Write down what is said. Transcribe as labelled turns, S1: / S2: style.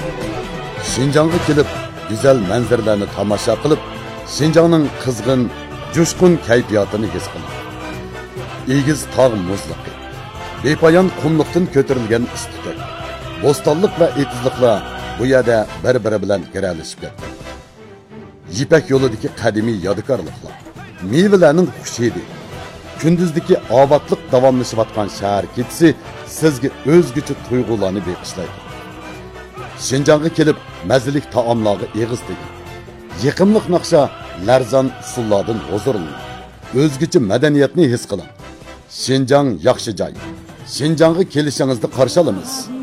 S1: Şinjanğa kelib, güzel manzaralarni tomosha qilib, Şinjanning qizg'in, jo'shqin kayfiyatini his qiling. Egiz tog' muzliqi, bepoyon qumliqdan ko'tarilgan istiqoq, bo'stonliq va etizliqlar bu yerda bir-biri bilan giralishib ketdi. Yipak yo'lidagi qadimiy yodgorliklar, mevalarning xushidi, kunduzdagi obodlik davomlashayotgan shahar ketisi sizga o'zgacha tuyg'ularni beqishlaydi. Şinjanğa kelib, mazalik taomlarga eg'iz teging. Yiqimliq naqsha, larzon usullardan huzurlaning. O'zgacha madaniyatni his qiling. Şinjan yaxshi joy. Şinjanğa kelishingizni qarshi olamiz.